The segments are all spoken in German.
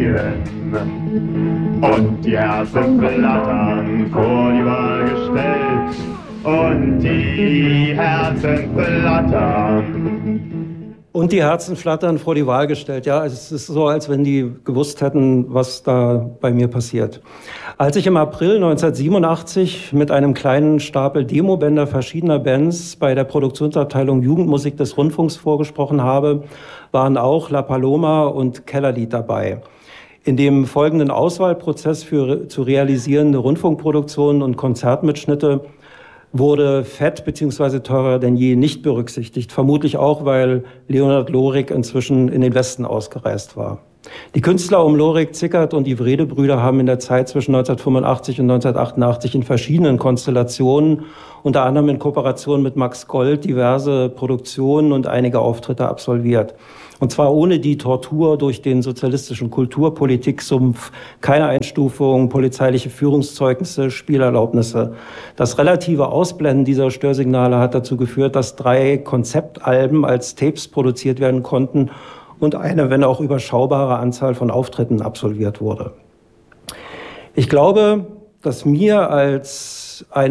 spielen und die Herzen flattern vor die Wahl gestellt und die Herzen flattern. Und die Herzen flattern vor die Wahl gestellt. Ja, es ist so, als wenn die gewusst hätten, was da bei mir passiert. Als ich im April 1987 mit einem kleinen Stapel Demobänder verschiedener Bands bei der Produktionsabteilung Jugendmusik des Rundfunks vorgesprochen habe, waren auch La Paloma und Kellerlied dabei. In dem folgenden Auswahlprozess für zu realisierende Rundfunkproduktionen und Konzertmitschnitte wurde Fett bzw. Teurer denn je nicht berücksichtigt. Vermutlich auch, weil Leonhard Lorik inzwischen in den Westen ausgereist war. Die Künstler um Lorik, Zickert und die Wrede-Brüder haben in der Zeit zwischen 1985 und 1988 in verschiedenen Konstellationen, unter anderem in Kooperation mit Max Gold, diverse Produktionen und einige Auftritte absolviert. Und zwar ohne die Tortur durch den sozialistischen Kulturpolitiksumpf, keine Einstufung, polizeiliche Führungszeugnisse, Spielerlaubnisse. Das relative Ausblenden dieser Störsignale hat dazu geführt, dass 3 Konzeptalben als Tapes produziert werden konnten und eine, wenn auch überschaubare Anzahl von Auftritten absolviert wurde. Ich glaube, dass mir als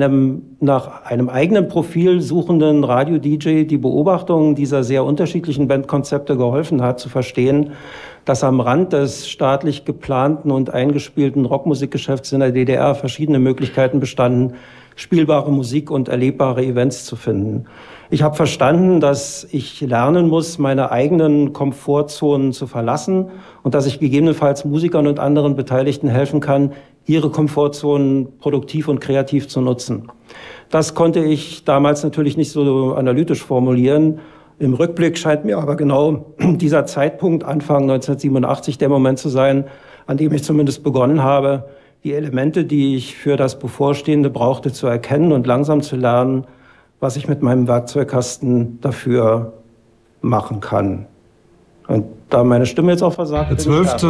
nach einem eigenen Profil suchenden Radio-DJ die Beobachtung dieser sehr unterschiedlichen Bandkonzepte geholfen hat, zu verstehen, dass am Rand des staatlich geplanten und eingespielten Rockmusikgeschäfts in der DDR verschiedene Möglichkeiten bestanden, spielbare Musik und erlebbare Events zu finden. Ich habe verstanden, dass ich lernen muss, meine eigenen Komfortzonen zu verlassen und dass ich gegebenenfalls Musikern und anderen Beteiligten helfen kann, ihre Komfortzonen produktiv und kreativ zu nutzen. Das konnte ich damals natürlich nicht so analytisch formulieren. Im Rückblick scheint mir aber genau dieser Zeitpunkt, Anfang 1987, der Moment zu sein, an dem ich zumindest begonnen habe, die Elemente, die ich für das Bevorstehende brauchte, zu erkennen und langsam zu lernen, was ich mit meinem Werkzeugkasten dafür machen kann. Und da meine Stimme jetzt auch versagt, der 12.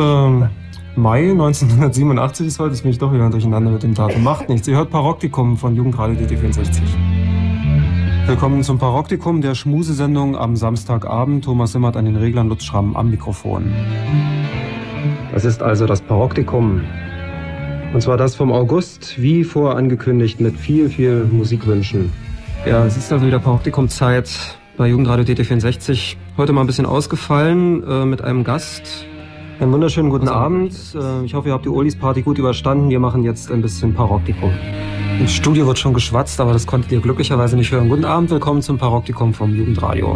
Mai 1987 ist heute, das bin ich doch wieder durcheinander mit dem Datum. Macht nichts. Ihr hört Paroktikum von Jugendradio DT64. Willkommen zum Paroktikum, der Schmusesendung am Samstagabend. Thomas Simmert an den Reglern, Lutz Schramm am Mikrofon. Das ist also das Paroktikum. Und zwar das vom August, wie vorangekündigt, mit viel, viel Musikwünschen. Ja, es ist also wieder Paroktikum-Zeit bei Jugendradio DT64. Heute mal ein bisschen ausgefallen mit einem Gast. Einen wunderschönen guten Abend. Ich hoffe, ihr habt die Olis-Party gut überstanden. Wir machen jetzt ein bisschen Paroktikum. Im Studio wird schon geschwatzt, aber das konntet ihr glücklicherweise nicht hören. Guten Abend, willkommen zum Paroktikum vom Jugendradio.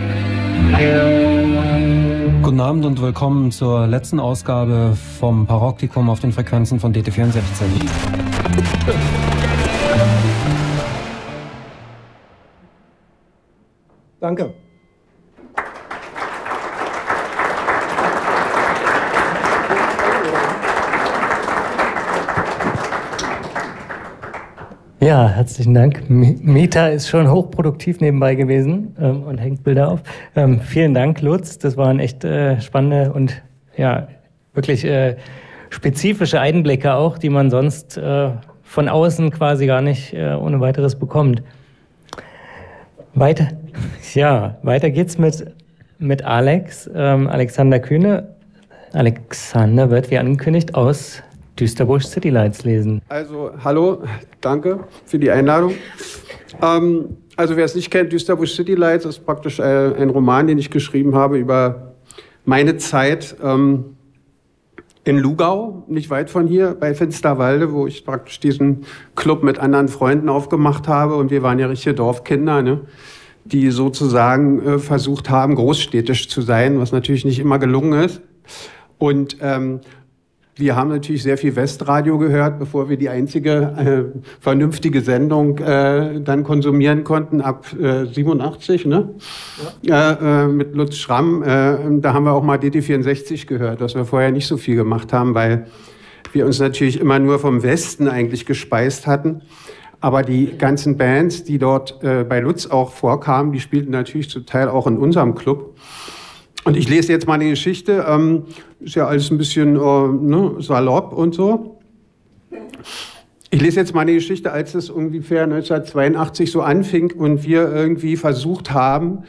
Guten Abend und willkommen zur letzten Ausgabe vom Paroktikum auf den Frequenzen von DT64. Danke. Ja, herzlichen Dank. Meta ist schon hochproduktiv nebenbei gewesen und hängt Bilder auf. Vielen Dank, Lutz. Das waren echt spannende und ja wirklich spezifische Einblicke auch, die man sonst von außen quasi gar nicht ohne weiteres bekommt. Weiter geht's mit Alex, Alexander Kühne. Alexander wird wie angekündigt aus Düsterbusch City Lights lesen. Also, hallo, danke für die Einladung. Also, wer es nicht kennt, Düsterbusch City Lights ist praktisch ein Roman, den ich geschrieben habe über meine Zeit in Lugau, nicht weit von hier, bei Finsterwalde, wo ich praktisch diesen Club mit anderen Freunden aufgemacht habe. Und wir waren ja richtige Dorfkinder, ne? Die sozusagen versucht haben, großstädtisch zu sein, was natürlich nicht immer gelungen ist. Und wir haben natürlich sehr viel Westradio gehört, bevor wir die einzige vernünftige Sendung dann konsumieren konnten, ab 87, ne? Ja. Mit Lutz Schramm. Da haben wir auch mal DT64 gehört, was wir vorher nicht so viel gemacht haben, weil wir uns natürlich immer nur vom Westen eigentlich gespeist hatten. Aber die ganzen Bands, die dort bei Lutz auch vorkamen, die spielten natürlich zum Teil auch in unserem Club. Und ich lese jetzt mal eine Geschichte, ist ja alles ein bisschen salopp und so. Ich lese jetzt mal eine Geschichte, als es ungefähr 1982 so anfing und wir irgendwie versucht haben,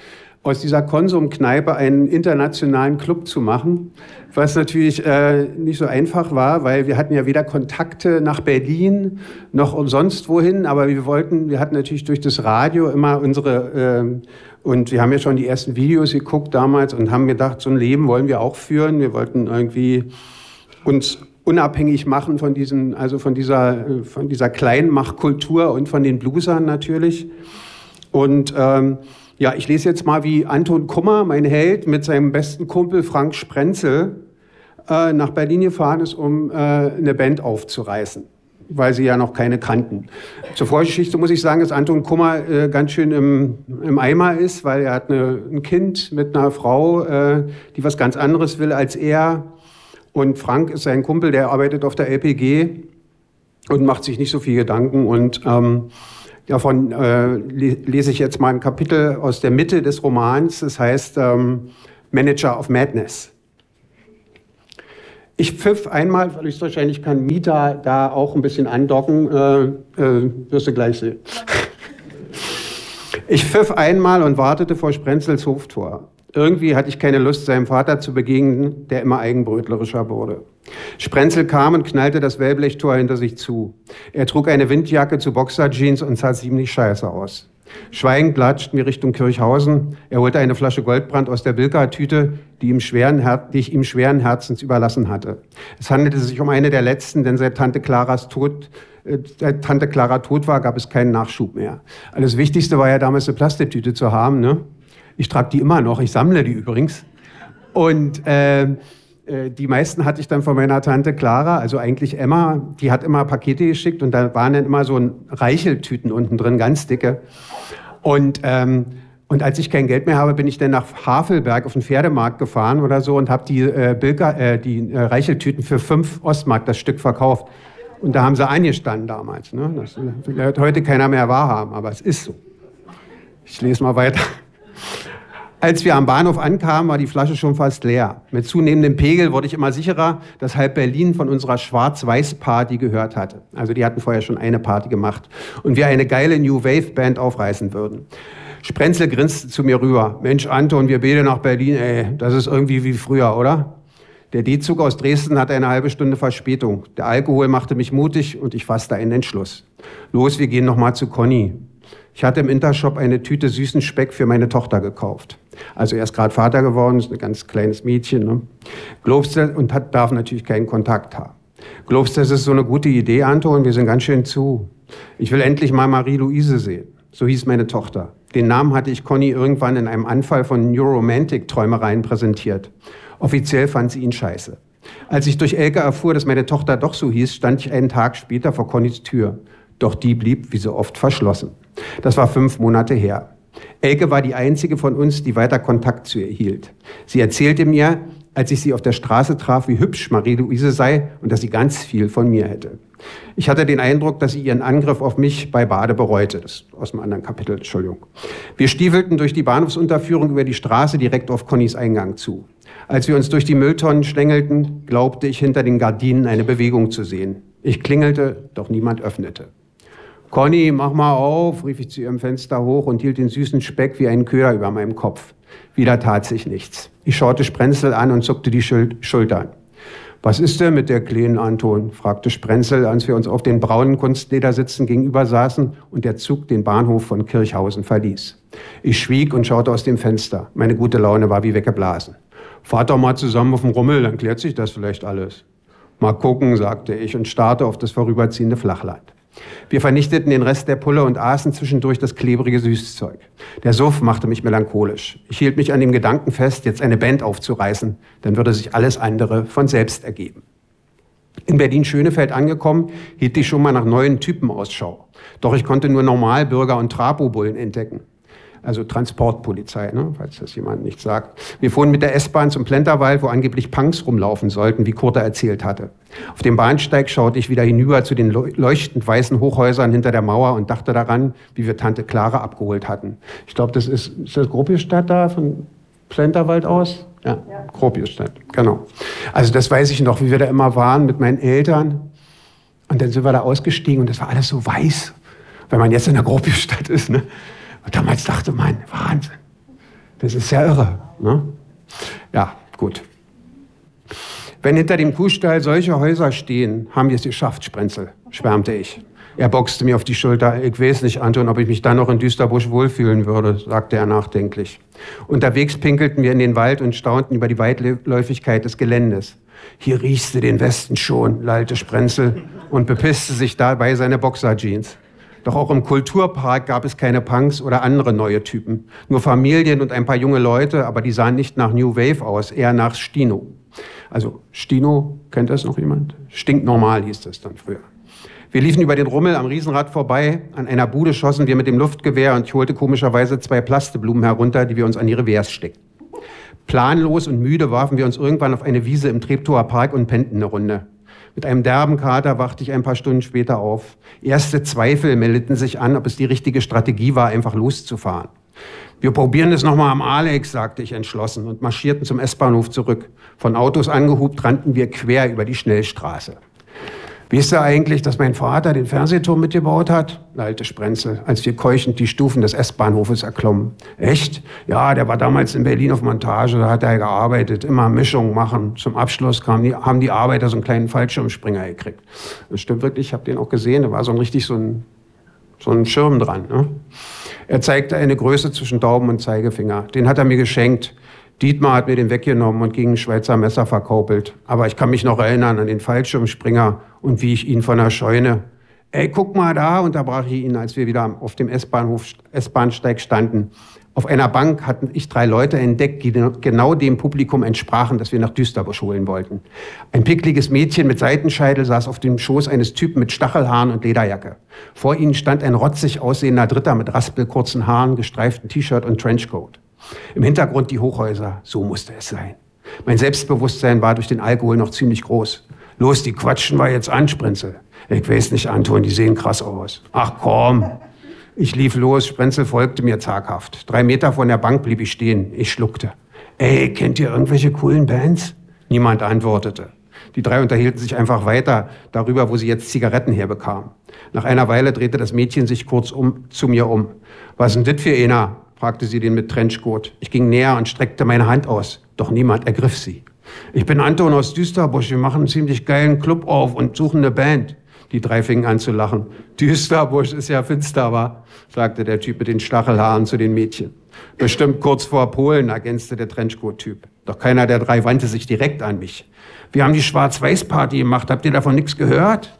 aus dieser Konsumkneipe einen internationalen Club zu machen, was natürlich nicht so einfach war, weil wir hatten ja weder Kontakte nach Berlin noch sonst wohin, aber wir hatten natürlich durch das Radio immer unsere, und wir haben ja schon die ersten Videos geguckt damals und haben gedacht, so ein Leben wollen wir auch führen. Wir wollten irgendwie uns unabhängig machen von dieser Kleinmachkultur und von den Bluesern natürlich. Und ja, ich lese jetzt mal, wie Anton Kummer, mein Held, mit seinem besten Kumpel Frank Sprenzel nach Berlin gefahren ist, um eine Band aufzureißen, weil sie ja noch keine kannten. Zur Vorgeschichte muss ich sagen, dass Anton Kummer ganz schön im Eimer ist, weil er hat ein Kind mit einer Frau, die was ganz anderes will als er. Und Frank ist sein Kumpel, der arbeitet auf der LPG und macht sich nicht so viel Gedanken. Und davon lese ich jetzt mal ein Kapitel aus der Mitte des Romans. Das heißt Manager of Madness. Ich pfiff einmal, weil höchstwahrscheinlich kann Mita da auch ein bisschen andocken, wirst du gleich sehen. Ich pfiff einmal und wartete vor Sprenzels Hoftor. Irgendwie hatte ich keine Lust, seinem Vater zu begegnen, der immer eigenbrötlerischer wurde. Sprenzel kam und knallte das Wellblechtor hinter sich zu. Er trug eine Windjacke zu Boxerjeans und sah ziemlich scheiße aus. Schweigend latschten wir Richtung Kirchhausen. Er holte eine Flasche Goldbrand aus der Bilka-Tüte, die ich ihm schweren Herzens überlassen hatte. Es handelte sich um eine der letzten, denn seit Tante Clara tot war, gab es keinen Nachschub mehr. Das Wichtigste war ja damals eine Plastiktüte zu haben, ne? Ich trage die immer noch, ich sammle die übrigens. Und die meisten hatte ich dann von meiner Tante Clara, also eigentlich Emma, die hat immer Pakete geschickt und da waren dann immer so Reicheltüten unten drin, ganz dicke. Und als ich kein Geld mehr habe, bin ich dann nach Havelberg auf den Pferdemarkt gefahren oder so und habe die Reicheltüten für 5 Ostmark das Stück verkauft. Und da haben sie angestanden damals. Ne? Das wird heute keiner mehr wahrhaben, aber es ist so. Ich lese mal weiter. Als wir am Bahnhof ankamen, war die Flasche schon fast leer. Mit zunehmendem Pegel wurde ich immer sicherer, dass halb Berlin von unserer Schwarz-Weiß-Party gehört hatte. Also die hatten vorher schon eine Party gemacht. Und wir eine geile New Wave-Band aufreißen würden. Sprenzel grinste zu mir rüber. Mensch, Anton, wir beide nach Berlin, ey, das ist irgendwie wie früher, oder? Der D-Zug aus Dresden hatte eine halbe Stunde Verspätung. Der Alkohol machte mich mutig und ich fasste einen Entschluss. Los, wir gehen noch mal zu Conny. Ich hatte im Intershop eine Tüte süßen Speck für meine Tochter gekauft. Also er ist gerade Vater geworden, ist ein ganz kleines Mädchen. Ne? Glaubst du, und darf natürlich keinen Kontakt haben. Glaubst du, das ist so eine gute Idee, Anton? Wir sind ganz schön zu. Ich will endlich mal Marie-Louise sehen. So hieß meine Tochter. Den Namen hatte ich Conny irgendwann in einem Anfall von Neuromantic-Träumereien präsentiert. Offiziell fand sie ihn scheiße. Als ich durch Elke erfuhr, dass meine Tochter doch so hieß, stand ich einen Tag später vor Connys Tür. Doch die blieb, wie so oft, verschlossen. Das war 5 Monate her. Elke war die einzige von uns, die weiter Kontakt zu ihr hielt. Sie erzählte mir, als ich sie auf der Straße traf, wie hübsch Marie-Louise sei und dass sie ganz viel von mir hätte. Ich hatte den Eindruck, dass sie ihren Angriff auf mich bei Bade bereute. Das ist aus einem anderen Kapitel, Entschuldigung. Wir stiefelten durch die Bahnhofsunterführung über die Straße direkt auf Connys Eingang zu. Als wir uns durch die Mülltonnen schlängelten, glaubte ich, hinter den Gardinen eine Bewegung zu sehen. Ich klingelte, doch niemand öffnete. Conny, mach mal auf, rief ich zu ihrem Fenster hoch und hielt den süßen Speck wie einen Köder über meinem Kopf. Wieder tat sich nichts. Ich schaute Sprenzel an und zuckte die Schultern. Was ist denn mit der Kleinen, Anton? Fragte Sprenzel, als wir uns auf den braunen Kunstledersitzen gegenüber saßen und der Zug den Bahnhof von Kirchhausen verließ. Ich schwieg und schaute aus dem Fenster. Meine gute Laune war wie weggeblasen. Fahrt doch mal zusammen auf den Rummel, dann klärt sich das vielleicht alles. Mal gucken, sagte ich und starrte auf das vorüberziehende Flachland. Wir vernichteten den Rest der Pulle und aßen zwischendurch das klebrige Süßzeug. Der Suff machte mich melancholisch. Ich hielt mich an dem Gedanken fest, jetzt eine Band aufzureißen. Dann würde sich alles andere von selbst ergeben. In Berlin-Schönefeld angekommen, hielt ich schon mal nach neuen Typen Ausschau. Doch ich konnte nur Normalbürger und Trapobullen entdecken. Also Transportpolizei, ne? Falls das jemand nicht sagt. Wir fuhren mit der S-Bahn zum Plenterwald, wo angeblich Punks rumlaufen sollten, wie Kurte erzählt hatte. Auf dem Bahnsteig schaute ich wieder hinüber zu den leuchtend weißen Hochhäusern hinter der Mauer und dachte daran, wie wir Tante Clara abgeholt hatten. Ich glaube, ist das Gropiusstadt da von Plenterwald aus? Ja, Gropiusstadt, genau. Also das weiß ich noch, wie wir da immer waren mit meinen Eltern. Und dann sind wir da ausgestiegen und das war alles so weiß, wenn man jetzt in der Gropiusstadt ist, ne? Und damals dachte man, Wahnsinn, Das ist ja irre. Ne? Ja, gut. Wenn hinter dem Kuhstall solche Häuser stehen, haben wir es geschafft, Sprenzel, schwärmte ich. Er boxte mir auf die Schulter. Ich weiß nicht, Anton, ob ich mich dann noch in Düsterbusch wohlfühlen würde, sagte er nachdenklich. Unterwegs pinkelten wir in den Wald und staunten über die Weitläufigkeit des Geländes. Hier riechst du den Westen schon, lallte Sprenzel und bepisste sich dabei seine Boxerjeans. Doch auch im Kulturpark gab es keine Punks oder andere neue Typen. Nur Familien und ein paar junge Leute, aber die sahen nicht nach New Wave aus, eher nach Stino. Also Stino, kennt das noch jemand? Stinknormal hieß das dann früher. Wir liefen über den Rummel am Riesenrad vorbei. An einer Bude schossen wir mit dem Luftgewehr und ich holte komischerweise 2 Plasteblumen herunter, die wir uns an die Revers steckten. Planlos und müde warfen wir uns irgendwann auf eine Wiese im Treptower Park und pennten eine Runde. Mit einem derben Kater wachte ich ein paar Stunden später auf. Erste Zweifel meldeten sich an, ob es die richtige Strategie war, einfach loszufahren. Wir probieren es nochmal am Alex, sagte ich entschlossen und marschierten zum S-Bahnhof zurück. Von Autos angehupt rannten wir quer über die Schnellstraße. Weißt du eigentlich, dass mein Vater den Fernsehturm mitgebaut hat? Lallte Sprenzel, als wir keuchend die Stufen des S-Bahnhofes erklommen. Echt? Ja, der war damals in Berlin auf Montage, da hat er gearbeitet, immer Mischungen machen. Zum Abschluss haben die Arbeiter so einen kleinen Fallschirmspringer gekriegt. Das stimmt wirklich, ich habe den auch gesehen, da war so ein Schirm dran. Ne? Er zeigte eine Größe zwischen Daumen und Zeigefinger. Den hat er mir geschenkt. Dietmar hat mir den weggenommen und gegen ein Schweizer Messer verkaupelt. Aber ich kann mich noch erinnern an den Fallschirmspringer und wie ich ihn von der Scheune... Ey, guck mal da, unterbrach ich ihn, als wir wieder auf dem S-Bahnsteig standen. Auf einer Bank hatten ich 3 Leute entdeckt, die genau dem Publikum entsprachen, das wir nach Düsterbusch holen wollten. Ein pickliges Mädchen mit Seitenscheitel saß auf dem Schoß eines Typen mit Stachelhaaren und Lederjacke. Vor ihnen stand ein rotzig aussehender Dritter mit raspelkurzen Haaren, gestreiftem T-Shirt und Trenchcoat. Im Hintergrund die Hochhäuser, so musste es sein. Mein Selbstbewusstsein war durch den Alkohol noch ziemlich groß. Los, die quatschen wir jetzt an, Sprenzel. Ich weiß nicht, Anton, die sehen krass aus. Ach komm. Ich lief los, Sprenzel folgte mir zaghaft. 3 Meter von der Bank blieb ich stehen. Ich schluckte. Ey, kennt ihr irgendwelche coolen Bands? Niemand antwortete. Die 3 unterhielten sich einfach weiter darüber, wo sie jetzt Zigaretten herbekamen. Nach einer Weile drehte das Mädchen sich kurz zu mir um. Was ist denn das für einer? Fragte sie den mit Trenchcoat. Ich ging näher und streckte meine Hand aus. Doch niemand ergriff sie. Ich bin Anton aus Düsterbusch. Wir machen einen ziemlich geilen Club auf und suchen eine Band. Die 3 fingen an zu lachen. Düsterbusch ist ja finster, wa? Sagte der Typ mit den Stachelhaaren zu den Mädchen. Bestimmt kurz vor Polen, ergänzte der Trenchcoat-Typ. Doch keiner der 3 wandte sich direkt an mich. Wir haben die Schwarz-Weiß-Party gemacht. Habt ihr davon nichts gehört?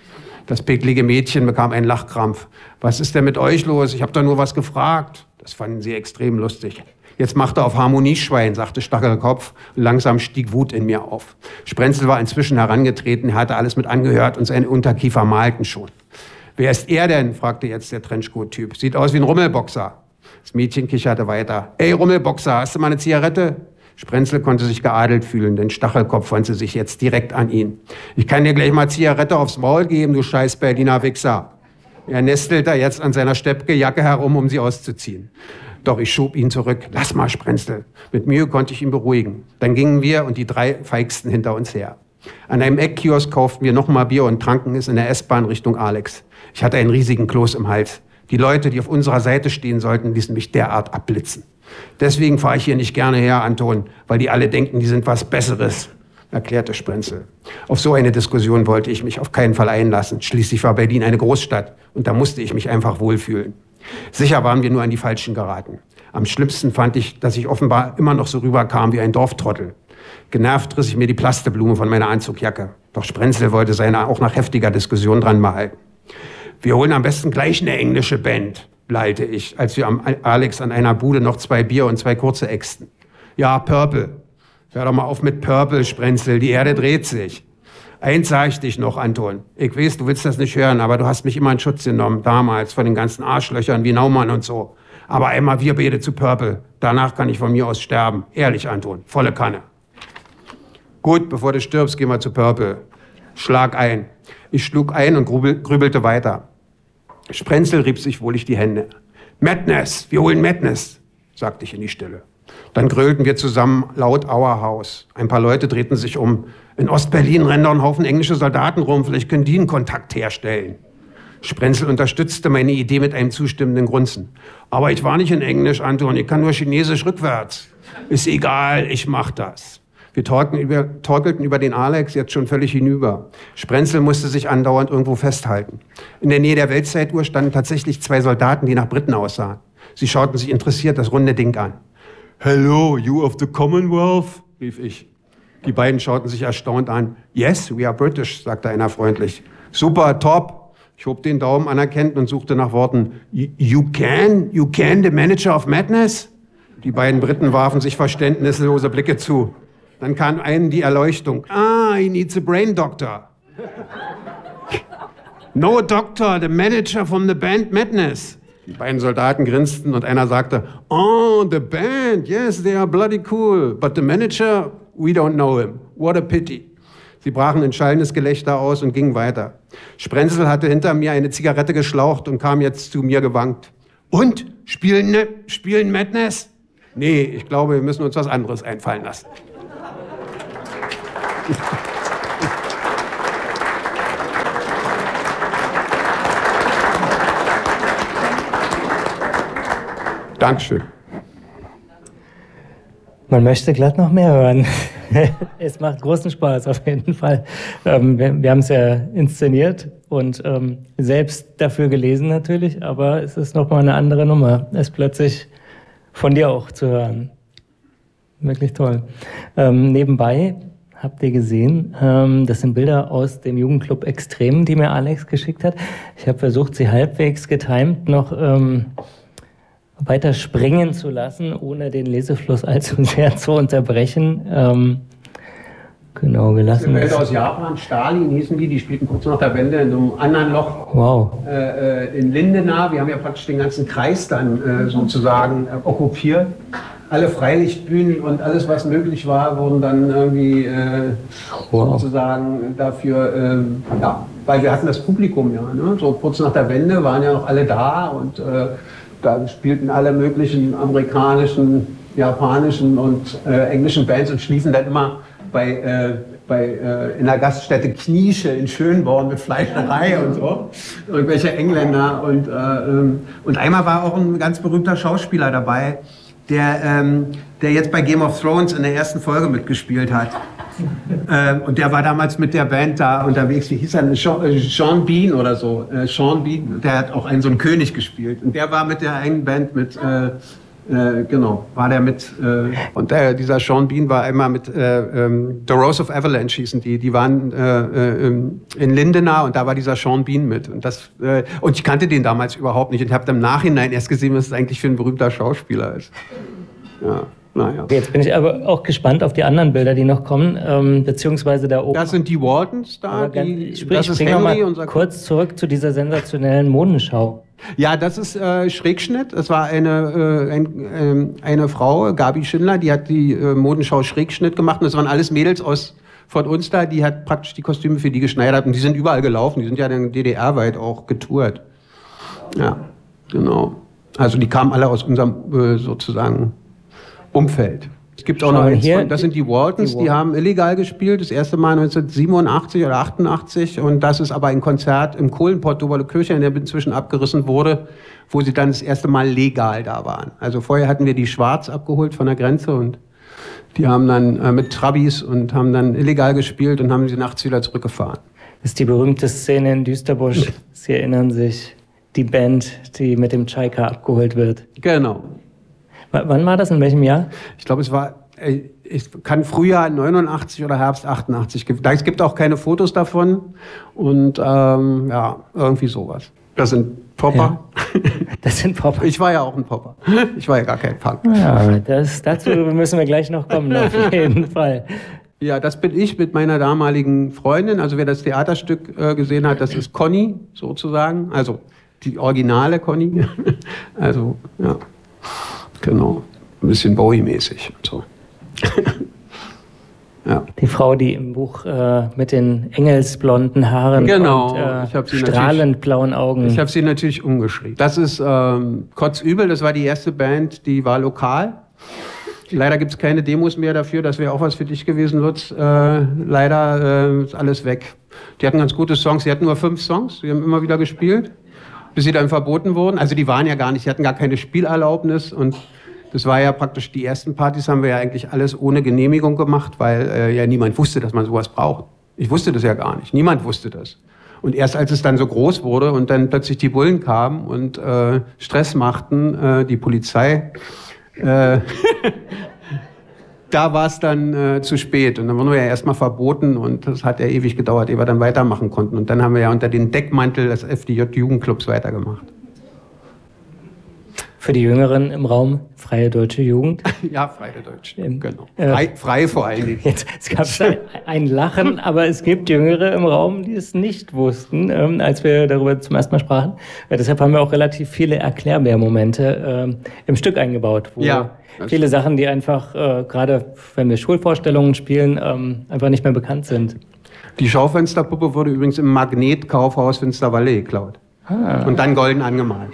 Das picklige Mädchen bekam einen Lachkrampf. Was ist denn mit euch los? Ich habe doch nur was gefragt. Das fanden sie extrem lustig. Jetzt machte auf Harmonieschwein, sagte Stachelkopf. Langsam stieg Wut in mir auf. Sprenzel war inzwischen herangetreten, er hatte alles mit angehört und seine Unterkiefer malten schon. Wer ist er denn? Fragte jetzt der Trenchcoat-Typ. Sieht aus wie ein Rummelboxer. Das Mädchen kicherte weiter. Ey, Rummelboxer, hast du mal eine Zigarette? Sprenzel konnte sich geadelt fühlen, denn Stachelkopf wandte sich jetzt direkt an ihn. Ich kann dir gleich mal Zigarette aufs Maul geben, du scheiß Berliner Wichser. Er nestelte jetzt an seiner Steppke-Jacke herum, um sie auszuziehen. Doch ich schob ihn zurück. Lass mal, Sprenzel. Mit Mühe konnte ich ihn beruhigen. Dann gingen wir und die 3 feigsten hinter uns her. An einem Eckkiosk kauften wir nochmal Bier und tranken es in der S-Bahn Richtung Alex. Ich hatte einen riesigen Kloß im Hals. Die Leute, die auf unserer Seite stehen sollten, ließen mich derart abblitzen. Deswegen fahre ich hier nicht gerne her, Anton, weil die alle denken, die sind was Besseres, erklärte Sprenzel. Auf so eine Diskussion wollte ich mich auf keinen Fall einlassen. Schließlich war Berlin eine Großstadt und da musste ich mich einfach wohlfühlen. Sicher waren wir nur an die Falschen geraten. Am schlimmsten fand ich, dass ich offenbar immer noch so rüberkam wie ein Dorftrottel. Genervt riss ich mir die Plasteblume von meiner Anzugjacke. Doch Sprenzel wollte seine auch nach heftiger Diskussion dran behalten. Wir holen am besten gleich eine englische Band, lallte ich, als wir am Alex an einer Bude noch 2 Bier und 2 kurze ächzten. Ja, Purple. Hör doch mal auf mit Purple, Sprenzel, die Erde dreht sich. Eins sag ich dich noch, Anton. Ich weiß, du willst das nicht hören, aber du hast mich immer in Schutz genommen, damals, von den ganzen Arschlöchern wie Naumann und so. Aber einmal wir beide zu Purple. Danach kann ich von mir aus sterben. Ehrlich, Anton, volle Kanne. Gut, bevor du stirbst, gehen wir zu Purple. Schlag ein. Ich schlug ein und grübelte weiter. Sprenzel rieb sich wohlig die Hände. Madness, wir holen Madness, sagte ich in die Stille. Dann grölten wir zusammen laut Our House. Ein paar Leute drehten sich um. In Ostberlin rennen doch ein Haufen englische Soldaten rum, vielleicht können die einen Kontakt herstellen. Sprenzel unterstützte meine Idee mit einem zustimmenden Grunzen. Aber ich war nicht in Englisch, Anton, ich kann nur Chinesisch rückwärts. Ist egal, ich mach das. Wir torkelten über den Alex jetzt schon völlig hinüber. Sprenzel musste sich andauernd irgendwo festhalten. In der Nähe der Weltzeituhr standen tatsächlich 2 Soldaten, die nach Briten aussahen. Sie schauten sich interessiert das runde Ding an. Hello, you of the Commonwealth? Rief ich. Die beiden schauten sich erstaunt an. Yes, we are British, sagte einer freundlich. Super, top. Ich hob den Daumen anerkennend und suchte nach Worten. You can the Manager of Madness? Die beiden Briten warfen sich verständnislose Blicke zu. Dann kam einem die Erleuchtung. He needs a brain doctor. No doctor, the manager from the band Madness. Die beiden Soldaten grinsten und einer sagte, oh, the band, yes, they are bloody cool. But the manager, we don't know him. What a pity. Sie brachen in schallendes Gelächter aus und gingen weiter. Sprenzel hatte hinter mir eine Zigarette geschlaucht und kam jetzt zu mir gewankt. Und? Spielen Madness? Nee, ich glaube, wir müssen uns was anderes einfallen lassen. Dankeschön. Man möchte glatt noch mehr hören. Es macht großen Spaß, auf jeden Fall. Wir haben es ja inszeniert und selbst dafür gelesen natürlich, aber es ist nochmal eine andere Nummer, es plötzlich von dir auch zu hören. Wirklich toll. Nebenbei habt ihr gesehen, das sind Bilder aus dem Jugendclub Extrem, die mir Alex geschickt hat. Ich habe versucht, sie halbwegs getimt noch weiter springen zu lassen, ohne den Lesefluss allzu sehr zu unterbrechen. Genau, gelassen. Die Bilder aus Japan, Stalin hießen die spielten kurz nach der Wende in so einem anderen Loch. Wow. In Lindenau. Wir haben ja praktisch den ganzen Kreis dann sozusagen okkupiert. Alle Freilichtbühnen und alles, was möglich war, wurden dann irgendwie sozusagen dafür, weil wir hatten das Publikum ja, ne? So kurz nach der Wende waren ja noch alle da und da spielten alle möglichen amerikanischen, japanischen und englischen Bands und schliefen dann immer in der Gaststätte Kniesche in Schönborn mit Fleischerei und so. Irgendwelche Engländer. Und einmal war auch ein ganz berühmter Schauspieler dabei, der jetzt bei Game of Thrones in der ersten Folge mitgespielt hat. Und der war damals mit der Band da unterwegs. Wie hieß er? Sean Bean oder so. Sean Bean, der hat auch so einen König gespielt. Und der war mit der eigenen Band mit... war der mit, und dieser Sean Bean war einmal mit The Rose of Avalanche hießen die waren in Lindenau und da war dieser Sean Bean mit. Und ich kannte den damals überhaupt nicht und habe im Nachhinein erst gesehen, was es eigentlich für ein berühmter Schauspieler ist. Ja. Naja. Jetzt bin ich aber auch gespannt auf die anderen Bilder, die noch kommen, beziehungsweise da oben. Das sind die Waltons da. Ich springe nochmal kurz zurück zu dieser sensationellen Modenschau. Ja, das ist Schrägschnitt. Es war eine Frau, Gabi Schindler, die hat die Modenschau Schrägschnitt gemacht. Und das waren alles Mädels von uns da, die hat praktisch die Kostüme für die geschneidert. Und die sind überall gelaufen. Die sind ja dann DDR-weit auch getourt. Ja, genau. Also die kamen alle aus unserem sozusagen Umfeld. Es gibt auch noch eins das sind die Waltons, die haben illegal gespielt, das erste Mal 1987 oder 88 und das ist aber ein Konzert im Kohlenpott Doberle-Kirche, in der inzwischen abgerissen wurde, wo sie dann das erste Mal legal da waren. Also vorher hatten wir die Schwarz abgeholt von der Grenze und die haben dann mit Trabis und haben dann illegal gespielt und haben sie nachts wieder zurückgefahren. Das ist die berühmte Szene in Düsterbusch. Sie erinnern sich, die Band, die mit dem Tschaika abgeholt wird. Genau. Wann war das? In welchem Jahr? Ich glaube, es war, kann Frühjahr 89 oder Herbst 88. Es gibt auch keine Fotos davon. Und irgendwie sowas. Das sind Popper. Ja, das sind Popper. Ich war ja auch ein Popper. Ich war ja gar kein Punk. Ja, dazu müssen wir gleich noch kommen, auf jeden Fall. Ja, das bin ich mit meiner damaligen Freundin. Also wer das Theaterstück gesehen hat, das ist Conny sozusagen. Also die originale Conny. Also, ja. Genau, ein bisschen Bowie-mäßig und so. Ja. Die Frau, die im Buch mit den engelsblonden Haaren und strahlend blauen Augen. Ich habe sie natürlich umgeschrieben. Das ist Kotzübel, das war die erste Band, die war lokal. Leider gibt es keine Demos mehr dafür, das wäre auch was für dich gewesen, Lutz. Leider ist alles weg. Die hatten ganz gute Songs, sie hatten nur 5 Songs, die haben immer wieder gespielt, bis sie dann verboten wurden. Also die waren ja gar nicht, die hatten gar keine Spielerlaubnis und das war ja praktisch, die ersten Partys haben wir ja eigentlich alles ohne Genehmigung gemacht, weil ja niemand wusste, dass man sowas braucht. Ich wusste das ja gar nicht, niemand wusste das. Und erst als es dann so groß wurde und dann plötzlich die Bullen kamen und Stress machten, die Polizei, da war es dann zu spät. Und dann wurden wir ja erstmal verboten und das hat ja ewig gedauert, ehe wir dann weitermachen konnten. Und dann haben wir ja unter den Deckmantel des FDJ-Jugendclubs weitergemacht. Für die Jüngeren im Raum, Freie Deutsche Jugend. Ja, Freie Deutsche, genau. Frei vor allen Dingen. Es gab ein Lachen, aber es gibt Jüngere im Raum, die es nicht wussten, als wir darüber zum ersten Mal sprachen. Deshalb haben wir auch relativ viele Erklärbär-Momente im Stück eingebaut, wo viele Sachen, die einfach, gerade wenn wir Schulvorstellungen spielen, einfach nicht mehr bekannt sind. Die Schaufensterpuppe wurde übrigens im Magnet-Kaufhaus Finsterwalde geklaut. Und dann golden angemalt.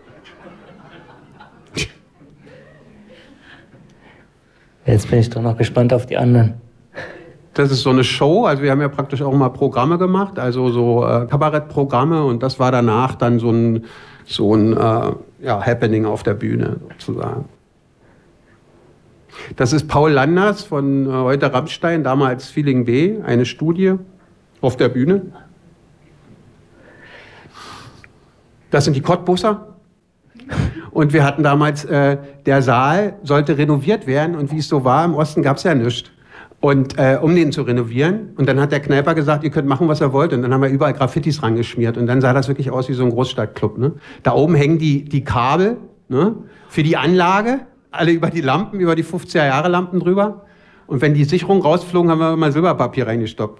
Jetzt bin ich doch noch gespannt auf die anderen. Das ist so eine Show, also wir haben ja praktisch auch mal Programme gemacht, also so Kabarettprogramme und das war danach dann so ein Happening auf der Bühne sozusagen. Das ist Paul Landers von heute Rammstein, damals Feeling B, eine Studie auf der Bühne. Das sind die Cottbusser. Und wir hatten damals, der Saal sollte renoviert werden und wie es so war, im Osten gab es ja nichts. Und um den zu renovieren. Und dann hat der Kneiper gesagt, ihr könnt machen, was ihr wollt. Und dann haben wir überall Graffitis rangeschmiert. Und dann sah das wirklich aus wie so ein Großstadtclub. Ne? Da oben hängen die Kabel, ne, für die Anlage, alle über die Lampen, über die 50er-Jahre-Lampen drüber. Und wenn die Sicherungen rausflogen, haben wir immer Silberpapier reingestoppt.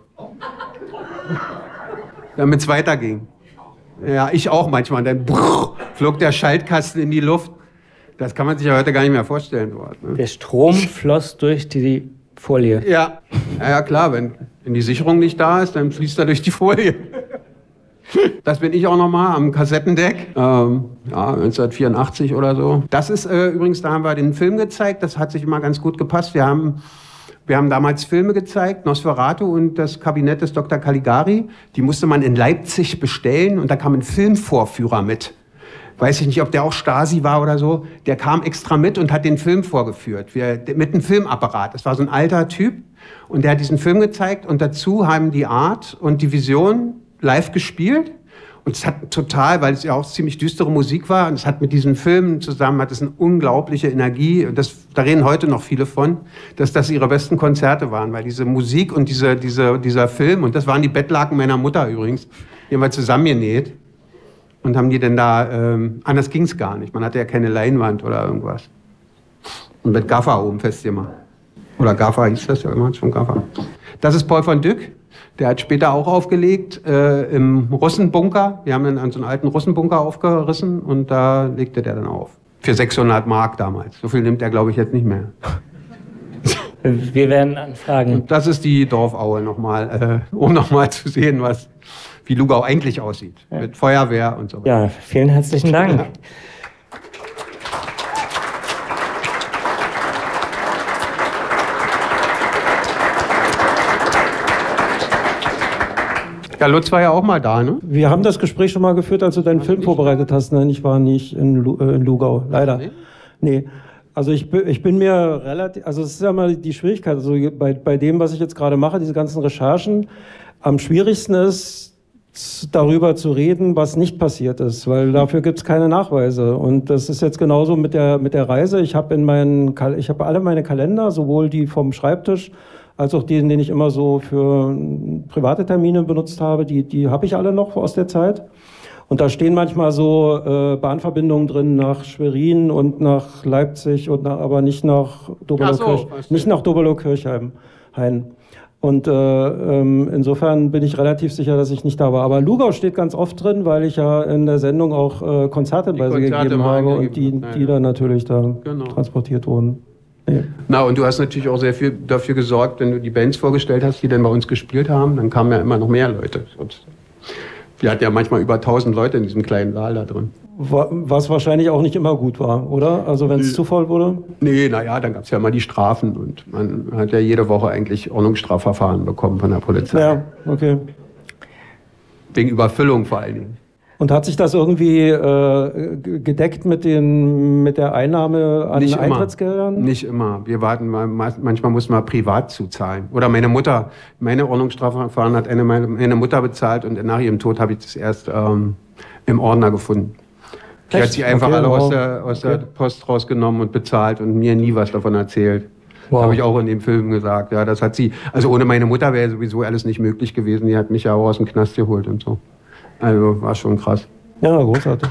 Damit es weiterging. Ja, ich auch manchmal. Dann flog der Schaltkasten in die Luft. Das kann man sich ja heute gar nicht mehr vorstellen. Dort, ne? Der Strom floss durch die Folie. Ja, klar. Wenn die Sicherung nicht da ist, dann fließt er durch die Folie. Das bin ich auch nochmal am Kassettendeck. 1984 oder so. Das ist übrigens, da haben wir den Film gezeigt. Das hat sich immer ganz gut gepasst. Wir haben damals Filme gezeigt, Nosferatu und das Kabinett des Dr. Caligari. Die musste man in Leipzig bestellen und da kam ein Filmvorführer mit. Weiß ich nicht, ob der auch Stasi war oder so. Der kam extra mit und hat den Film vorgeführt. Mit einem Filmapparat. Das war so ein alter Typ und der hat diesen Film gezeigt und dazu haben die Art und die Vision live gespielt. Und es hat total, weil es ja auch ziemlich düstere Musik war, und es hat mit diesen Filmen zusammen, hat es eine unglaubliche Energie, da reden heute noch viele von, dass das ihre besten Konzerte waren, weil diese Musik und dieser Film, und das waren die Bettlaken meiner Mutter übrigens, die haben wir zusammengenäht und haben die denn da, anders ging es gar nicht, man hatte ja keine Leinwand oder irgendwas. Und mit Gaffer oben festgemacht. Oder Gaffer hieß das ja immer, schon Gaffer. Das ist Paul von Dyck. Der hat später auch aufgelegt im Russenbunker. Wir haben dann so einen alten Russenbunker aufgerissen und da legte der dann auf. Für 600 Mark damals. So viel nimmt er, glaube ich, jetzt nicht mehr. Wir werden anfragen. Und das ist die Dorfaue nochmal, um nochmal zu sehen, wie Lugau eigentlich aussieht. Ja. Mit Feuerwehr und so weiter. Ja, vielen herzlichen Dank. Ja. Ja, Lutz war ja auch mal da, ne? Wir haben das Gespräch schon mal geführt, als du deinen Film vorbereitet hast. Nein, ich war nicht in Lugau, leider. Nee. Also ich bin mir relativ, also es ist ja mal die Schwierigkeit, also bei dem, was ich jetzt gerade mache, diese ganzen Recherchen, am schwierigsten ist, darüber zu reden, was nicht passiert ist, weil dafür gibt es keine Nachweise. Und das ist jetzt genauso mit der Reise. Ich habe alle meine Kalender, sowohl die vom Schreibtisch, als auch den ich immer so für private Termine benutzt habe, die habe ich alle noch aus der Zeit. Und da stehen manchmal so Bahnverbindungen drin nach Schwerin und nach Leipzig aber nicht nach Doberlo-Kirchhain. Und insofern bin ich relativ sicher, dass ich nicht da war. Aber Lugau steht ganz oft drin, weil ich ja in der Sendung auch Konzerthinweise gegeben habe und die dann natürlich da transportiert wurden. Ja. Na, und du hast natürlich auch sehr viel dafür gesorgt, wenn du die Bands vorgestellt hast, die dann bei uns gespielt haben, dann kamen ja immer noch mehr Leute. Wir hatten ja manchmal über 1000 Leute in diesem kleinen Saal da drin. Was wahrscheinlich auch nicht immer gut war, oder? Also wenn es zu voll wurde? Nee, naja, dann gab es ja immer die Strafen und man hat ja jede Woche eigentlich Ordnungsstrafverfahren bekommen von der Polizei. Ja, okay. Wegen Überfüllung vor allen Dingen. Und hat sich das irgendwie gedeckt mit der Einnahme an Nicht Eintrittsgeldern? Nicht immer. Wir warten, manchmal mussten wir privat zuzahlen. Oder meine Ordnungsstrafverfahren hat meine Mutter bezahlt und nach ihrem Tod habe ich das erst im Ordner gefunden. Die hat sie einfach alle aus der Post rausgenommen und bezahlt und mir nie was davon erzählt. Wow. Habe ich auch in dem Film gesagt. Ja, das hat sie. Also ohne meine Mutter wäre sowieso alles nicht möglich gewesen. Die hat mich ja auch aus dem Knast geholt und so. Also war schon krass. Ja, großartig.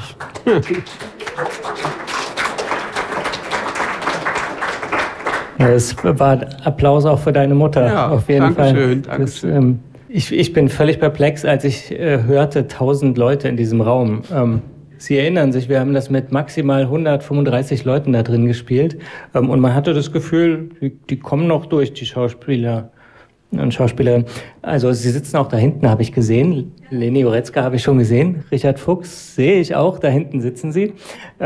Ja, es war Applaus auch für deine Mutter, ja, auf jeden Fall. Dankeschön. Ich bin völlig perplex, als ich hörte, 1000 Leute in diesem Raum. Sie erinnern sich, wir haben das mit maximal 135 Leuten da drin gespielt. Und man hatte das Gefühl, die kommen noch durch, die Schauspieler und Schauspielerinnen. Also sie sitzen auch da hinten, habe ich gesehen. Leni Goretzka habe ich schon gesehen. Richard Fuchs sehe ich auch, da hinten sitzen sie.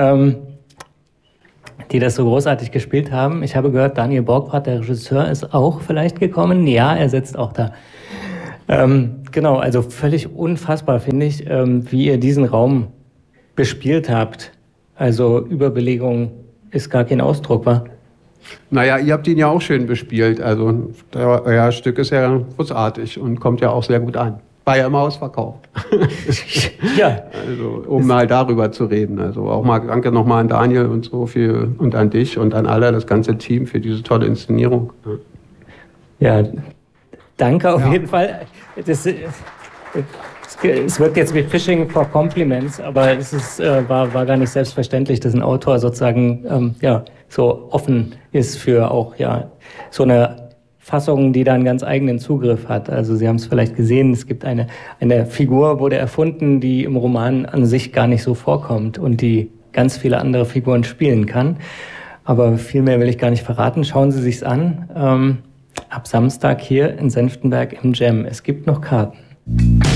Die das so großartig gespielt haben. Ich habe gehört, Daniel Borgbrath, der Regisseur, ist auch vielleicht gekommen. Ja, er sitzt auch da. Genau, also völlig unfassbar, finde ich, wie ihr diesen Raum bespielt habt. Also Überbelegung ist gar kein Ausdruck, wa? Naja, ihr habt ihn ja auch schön bespielt. Also euer Stück ist ja großartig und kommt ja auch sehr gut an. War ja immer ausverkauft. Ja. Also, um mal darüber zu reden. Also auch mal danke nochmal an Daniel und so und an dich und an alle, das ganze Team für diese tolle Inszenierung. Ja, danke auf jeden Fall. Es wirkt jetzt wie Fishing for Compliments, aber es war gar nicht selbstverständlich, dass ein Autor sozusagen so offen ist für auch so eine Fassung, die da einen ganz eigenen Zugriff hat. Also Sie haben es vielleicht gesehen, es gibt eine Figur, wurde erfunden, die im Roman an sich gar nicht so vorkommt und die ganz viele andere Figuren spielen kann. Aber viel mehr will ich gar nicht verraten. Schauen Sie sich's an. Ab Samstag hier in Senftenberg im Jam. Es gibt noch Karten.